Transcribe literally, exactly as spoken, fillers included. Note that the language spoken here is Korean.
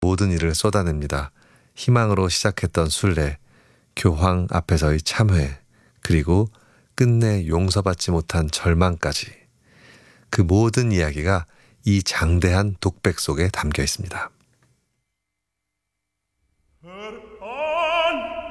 모든 일을 쏟아냅니다. 희망으로 시작했던 순례, 교황 앞에서의 참회, 그리고 끝내 용서받지 못한 절망까지. 그 모든 이야기가 이 장대한 독백 속에 담겨 있습니다. Heran